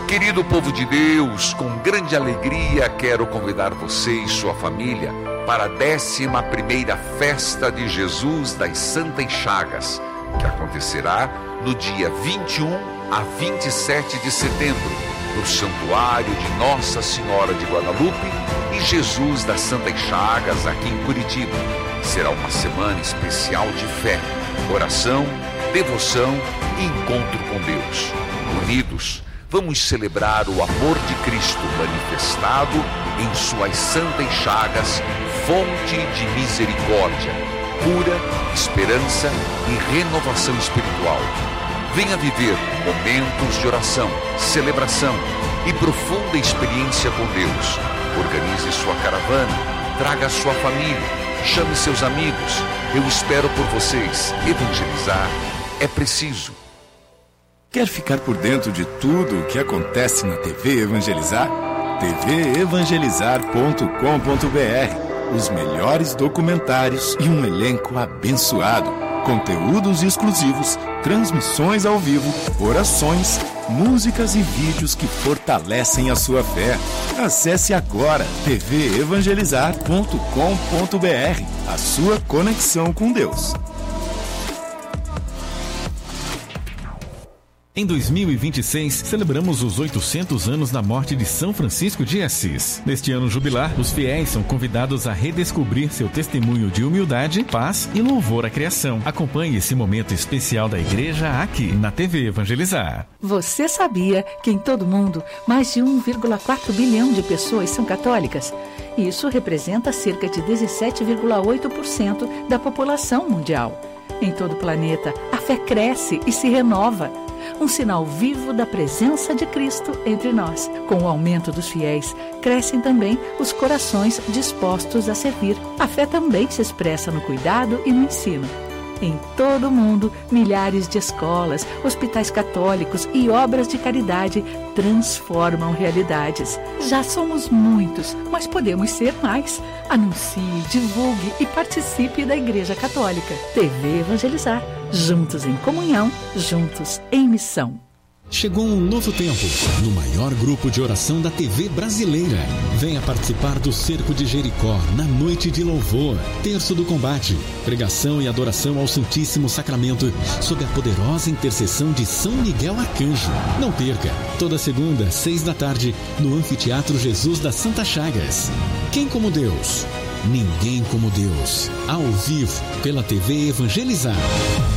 Querido povo de Deus, com grande alegria quero convidar você e sua família para a 11ª Festa de Jesus das Santas Chagas, que acontecerá no dia 21 a 27 de setembro, no Santuário de Nossa Senhora de Guadalupe e Jesus das Santas Chagas, aqui em Curitiba. Será uma semana especial de fé, oração, devoção e encontro com Deus. Unidos, vamos celebrar o amor de Cristo manifestado em suas santas chagas, fonte de misericórdia, cura, esperança e renovação espiritual. Venha viver momentos de oração, celebração e profunda experiência com Deus. Organize sua caravana, traga sua família, chame seus amigos. Eu espero por vocês. Evangelizar é preciso. Quer ficar por dentro de tudo o que acontece na TV Evangelizar? tvevangelizar.com.br. Os melhores documentários e um elenco abençoado. Conteúdos exclusivos, transmissões ao vivo, orações, músicas e vídeos que fortalecem a sua fé. Acesse agora tvevangelizar.com.br. A sua conexão com Deus. Em 2026, celebramos os 800 anos da morte de São Francisco de Assis. Neste ano jubilar, os fiéis são convidados a redescobrir seu testemunho de humildade, paz e louvor à criação. Acompanhe esse momento especial da igreja aqui na TV Evangelizar. Você sabia que em todo o mundo, mais de 1,4 bilhão de pessoas são católicas? Isso representa cerca de 17,8% da população mundial. Em todo o planeta, a fé cresce e se renova. Um sinal vivo da presença de Cristo entre nós. Com o aumento dos fiéis, crescem também os corações dispostos a servir. A fé também se expressa no cuidado e no ensino. Em todo o mundo, milhares de escolas, hospitais católicos e obras de caridade transformam realidades. Já somos muitos, mas podemos ser mais. Anuncie, divulgue e participe da Igreja Católica. TV Evangelizar. Juntos em comunhão, juntos em missão. Chegou um novo tempo, no maior grupo de oração da TV brasileira. Venha participar do Cerco de Jericó, na noite de louvor, terço do combate, pregação e adoração ao Santíssimo Sacramento, sob a poderosa intercessão de São Miguel Arcanjo. Não perca, toda segunda, 6 da tarde, no Anfiteatro Jesus das Santas Chagas. Quem como Deus? Ninguém como Deus. Ao vivo, pela TV Evangelizar.